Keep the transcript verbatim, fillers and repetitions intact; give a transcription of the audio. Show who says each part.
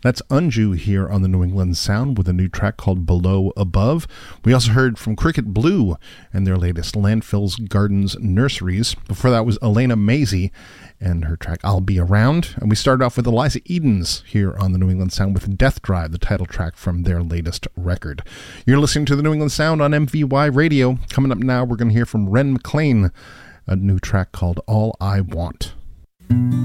Speaker 1: That's Unju here on the New England Sound with a new track called Below Above. We also heard from Cricket Blue and their latest Landfills, Gardens, Nurseries. Before that was Elena Maisie and her track I'll Be Around. And we started off with Eliza Edens here on the New England Sound with Death Drive, the title track from their latest record. You're listening to the New England Sound on M V Y Radio. Coming up now, we're going to hear from Ren McLean, a new track called All I Want.